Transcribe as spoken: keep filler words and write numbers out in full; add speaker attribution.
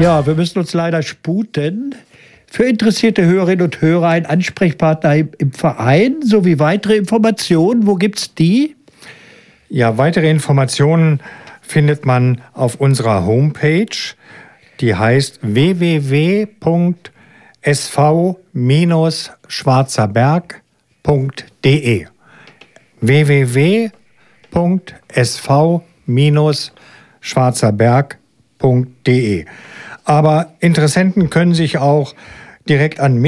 Speaker 1: Ja, wir müssen uns leider sputen. Für interessierte Hörerinnen und Hörer ein Ansprechpartner im, im Verein sowie weitere Informationen. Wo gibt's die?
Speaker 2: Ja, weitere Informationen findet man auf unserer Homepage. Die heißt w w w punkt s v schwarzerberg punkt d e. w w w punkt s v schwarzerberg punkt d e. Aber Interessenten können sich auch direkt an mich